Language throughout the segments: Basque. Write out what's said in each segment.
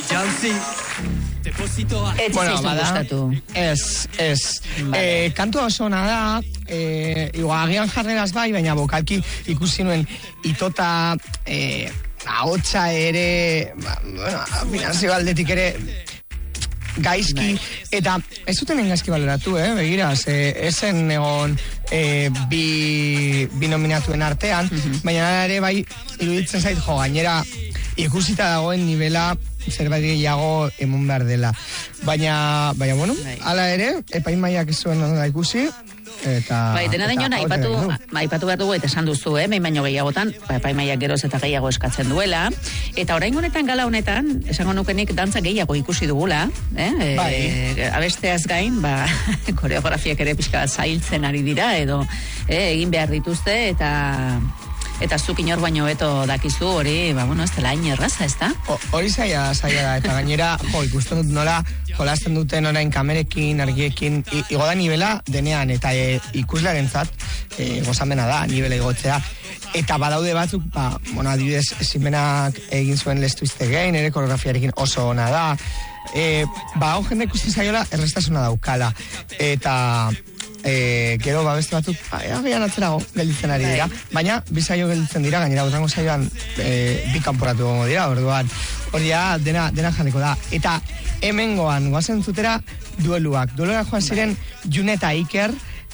Bueno, bada, kantu oso ona da, agian jarreraz bai, baina bokalki ikusi nuen itota ahotsa ere, finanzio aldetik ere gaizki, eta ez zuten gaizki baloratu, begira, esen egon bi nominatuen artean, baina ere bai iruditzen zait, gainera ikusita dagoen nivela zerbait gehiago emun behar dela. Baina bueno, hala ere, epaimaiak ez zuen da ikusi, eta... Bai, dena denion, aipatu behar dugu, eta esan duzu, behin baino gehiagotan, epaimaiak geroz eta gehiago eskatzen duela, eta orain honetan, gala honetan, esango nukenik dantza gehiago ikusi dugula, abesteaz gain, koreografiak ere pixka zailtzen ari dira, edo egin behar dituzte, eta zuk inor baino beto dakizu hori, ez dela hain erraza, ez da? Hori zaila da, eta gainera, ikusten dut nola, jolasten duten orain kamerekin, argiekin, igo da nivela denean, eta ikuslearentzat gozamena da, nivela igotzea. Eta badaude batzuk, adibidez, Simenak egin zuen Let's Twist Again, ere koreografiarekin oso ona da. Hau jende ikusten zaiola, errestasuna daukala. Eta... gero beste batzuk agian atzerago gelditzen ari dira, baina bi saio gelditzen dira, gainera urrengo saioan bi kanporatu gongo dira, orduan hori dena jarriko da. Eta hemengoan goazen zutera dueluak joan ziren June eta Iker,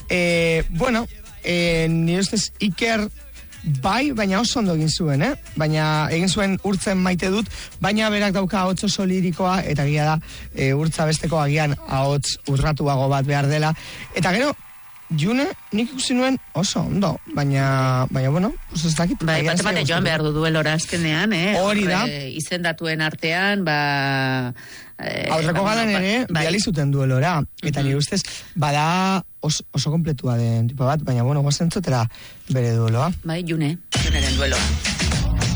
nire ustez Iker bai, baina oso ondo egin zuen, baina egin zuen urtzen maite dut, baina berak dauka ahots oso lirikoa, eta gira da, urtza besteko agian ahots urratuago bat behar dela. Eta gero, June, nik ikusi nuen oso ondo, baina oso ez dakit. Bate joan behar du duelora azkenean, hori da. Izendatuen artean, aurreko galan ere, biali zuten duelora, eta nire ustez, bada oso kompletua den tipo bat, baina goazen zutera bere dueloa. Juneren dueloa.